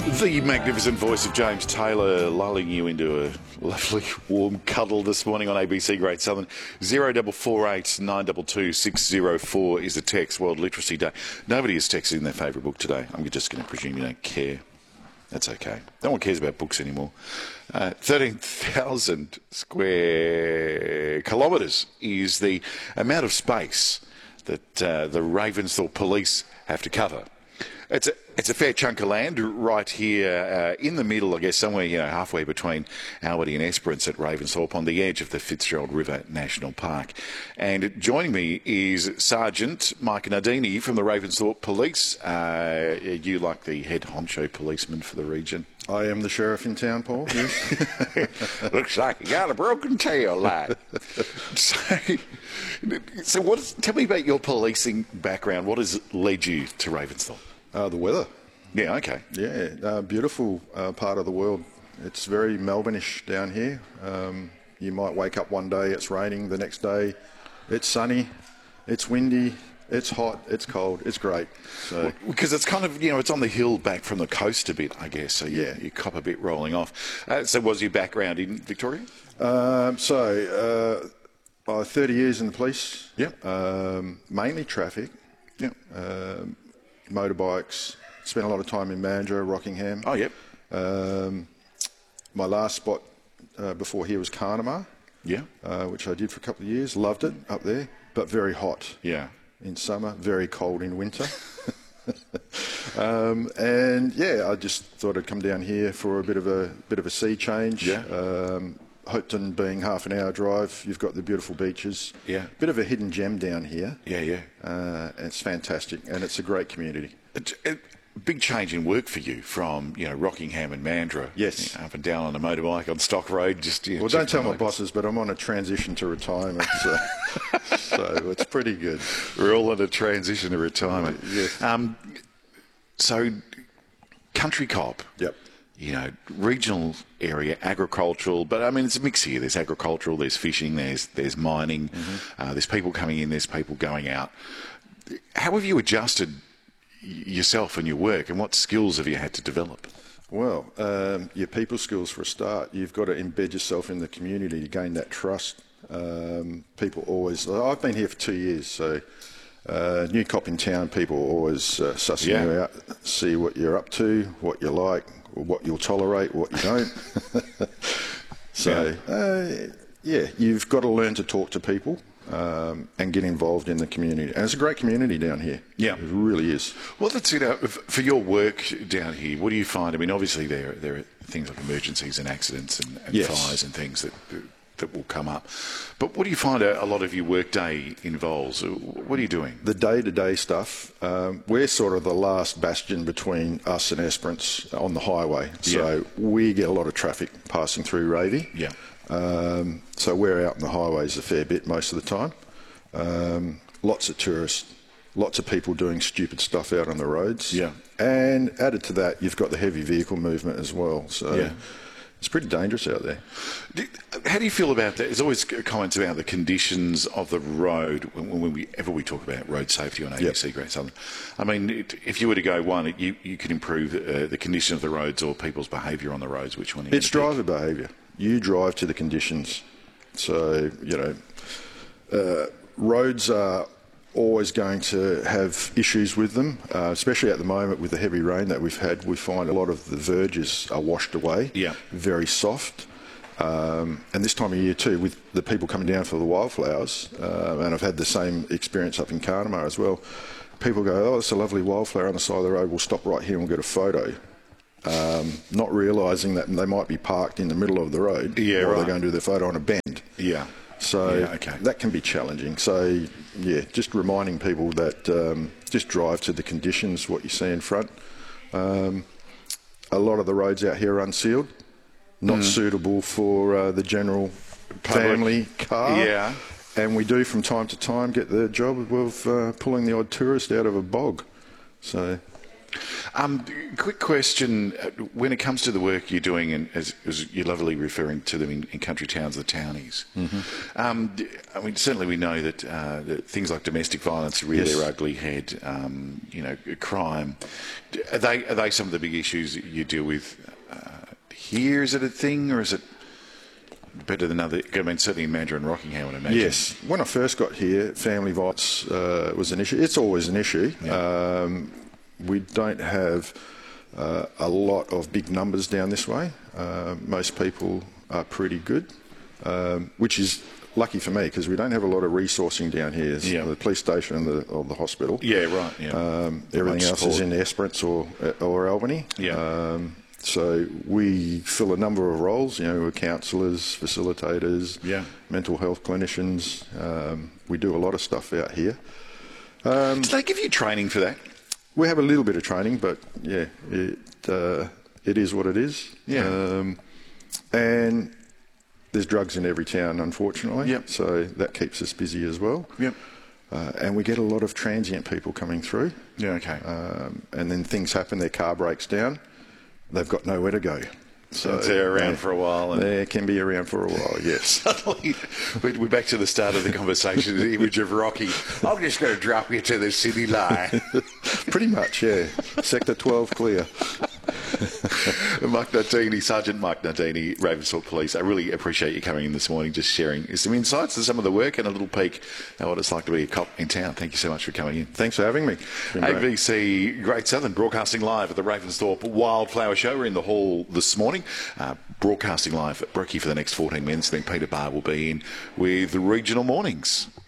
The magnificent voice of James Taylor lulling you into a lovely warm cuddle this morning on ABC Great Southern. 0448 922 604 is the text. World Literacy Day. Nobody has texted in their favourite book today. I'm just going to presume you don't care. That's okay. No one cares about books anymore. 13,000 square kilometres is the amount of space that the Ravensthorpe Police have to cover. It's a fair chunk of land right here in the middle, I guess, somewhere halfway between Albany and Esperance at Ravensthorpe on the edge of the Fitzgerald River National Park. And joining me is Sergeant Mike Nardini from the Ravensthorpe Police. You like the head honcho policeman for the region? I am the sheriff in town, Paul. Yes. Looks like you got a broken tail light. So tell me about your policing background. What has led you to Ravensthorpe? The weather. Yeah, okay. Yeah, beautiful part of the world. It's very Melbourne-ish down here. You might wake up one day, it's raining, the next day it's sunny, it's windy, it's hot, it's cold, it's great. So, because it's kind of, it's on the hill back from the coast a bit, I guess, so you cop a bit rolling off. So was your background in Victoria? 30 years in the police. Yep. Mainly traffic. Yep. Motorbikes. Spent a lot of time in Mandurah, Rockingham. Oh, yep. My last spot before here was Carnamah. Yeah. Which I did for a couple of years. Loved it up there, but very hot. Yeah. In summer, very cold in winter. And I just thought I'd come down here for a bit of a sea change. Yeah. Hopetoun being half an hour drive, you've got the beautiful beaches. Yeah. Bit of a hidden gem down here. Yeah, yeah. It's fantastic, and it's a great community. Big change in work for you from, Rockingham and Mandurah. Yes. Up and down on a motorbike on Stock Road. Well, don't tell my bosses, but I'm on a transition to retirement, so it's pretty good. We're all on a transition to retirement. Yes. So, country cop. Yep. Regional area, agricultural, but I mean it's a mix here. There's agricultural, there's fishing, there's mining, there's people coming in, there's people going out. How have you adjusted yourself and your work, and what skills have you had to develop? Well, your people skills for a start. You've got to embed yourself in the community to gain that trust. People always. I've been here for 2 years, so new cop in town. People always sussing you out, see what you're up to, what you like, what you'll tolerate, what you don't. You've got to learn to talk to people and get involved in the community. And it's a great community down here. Yeah. It really is. Well, that's for your work down here, what do you find? I mean, obviously there are things like emergencies and accidents and fires and things that will come up. But what do you find a lot of your workday involves? What are you doing? The day-to-day stuff. We're sort of the last bastion between us and Esperance on the highway. So we get a lot of traffic passing through Ravy. Yeah. So we're out on the highways a fair bit most of the time. Lots of tourists, lots of people doing stupid stuff out on the roads. Yeah. And added to that, you've got the heavy vehicle movement as well. So it's pretty dangerous out there. How do you feel about that? There's always comments about the conditions of the road whenever we talk about road safety on ABC Great Southern. I mean, if you were to go one, you could improve the condition of the roads or people's behaviour on the roads. Which one? It's driver behaviour. You drive to the conditions. So, roads are always going to have issues with them, especially at the moment with the heavy rain that we've had. We find a lot of the verges are washed away, very soft. And this time of year too, with the people coming down for the wildflowers, and I've had the same experience up in Carnamah as well, people go, oh, it's a lovely wildflower on the side of the road, we'll stop right here and we'll get a photo. Not realising that they might be parked in the middle of the road while they're going to do their photo on a bend. Yeah. So that can be challenging. So, just reminding people that just drive to the conditions, what you see in front. A lot of the roads out here are unsealed, not suitable for the general family car. Yeah. And we do from time to time get the job of pulling the odd tourist out of a bog. So... Quick question: when it comes to the work you're doing, and as you're lovely referring to them in country towns, the townies. I mean, certainly we know that things like domestic violence rear their ugly head. Crime. Are they some of the big issues that you deal with here? Is it a thing, or is it better than other? I mean, certainly in Mandurah and Rockingham, I would imagine. Yes. When I first got here, family violence was an issue. It's always an issue. Yeah. We don't have a lot of big numbers down this way. Most people are pretty good, which is lucky for me because we don't have a lot of resourcing down here. The police station and the hospital. Yeah, right. Yeah. Everything else is in Esperance or Albany. Yeah. So we fill a number of roles. We're counsellors, facilitators, mental health clinicians. We do a lot of stuff out here. Do they give you training for that? We have a little bit of training, but it is what it is. Yeah. And there's drugs in every town, unfortunately. Yep. So that keeps us busy as well. Yep. And we get a lot of transient people coming through. Yeah. Okay. And then things happen. Their car breaks down. They've got nowhere to go. So they're around for a while. They can be around for a while, yes. Suddenly, we're back to the start of the conversation, the image of Rocky. I'm just going to drop you to the city line. Pretty much, yeah. Sector 12 clear. Mark Nardini, Sergeant Mark Nardini, Ravensthorpe Police. I really appreciate you coming in this morning, just sharing some insights to some of the work and a little peek at what it's like to be a cop in town. Thank you so much for coming in. Thanks for having me. ABC Great Southern broadcasting live at the Ravensthorpe Wildflower Show. We're in the hall this morning, broadcasting live at Brookie for the next 14 minutes. Then Peter Barr will be in with the Regional Mornings.